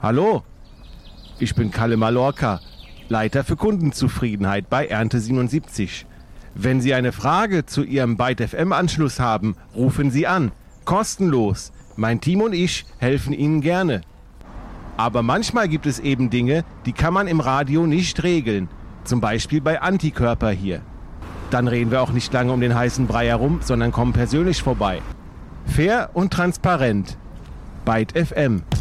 Hallo, ich bin Kalle Mallorca, Leiter für Kundenzufriedenheit bei Ernte 77. Wenn Sie eine Frage zu Ihrem Byte FM-Anschluss haben, rufen Sie an. Kostenlos. Mein Team und ich helfen Ihnen gerne. Aber manchmal gibt es eben Dinge, die kann man im Radio nicht regeln. Zum Beispiel bei Antikörper hier. Dann reden wir auch nicht lange um den heißen Brei herum, sondern kommen persönlich vorbei. Fair und transparent. Byte FM.